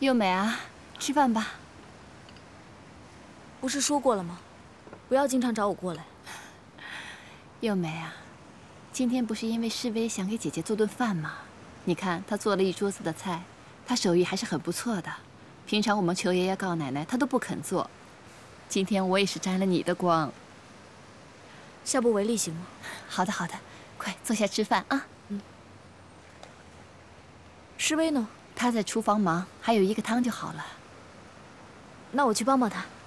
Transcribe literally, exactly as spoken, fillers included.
幼美啊，吃饭吧。 不是说过了吗？不要经常找我过来。 幼美啊，今天不是因为世威想给姐姐做顿饭吗？你看他做了一桌子的菜，他手艺还是很不错的。平常我们求爷爷告奶奶，他都不肯做。今天我也是沾了你的光。 下不为例行吗？ 好的好的，快坐下吃饭啊。 嗯。世威呢？ 他在厨房忙，还有一个汤就好了。 那我去帮帮他。